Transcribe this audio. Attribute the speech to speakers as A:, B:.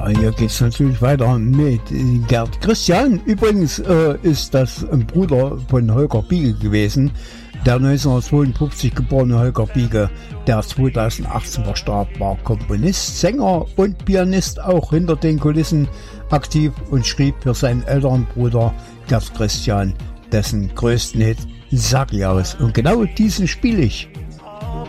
A: Ja, hier geht es natürlich weiter mit Gerd Christian. Übrigens ist das ein Bruder von Holger Biege gewesen. Der 1952 geborene Holger Biege, der 2018 verstarb, war Komponist, Sänger und Pianist, auch hinter den Kulissen aktiv und schrieb für seinen älteren Bruder Gerd Christian dessen größten Hit Sag ich aus. Und genau diesen spiele ich.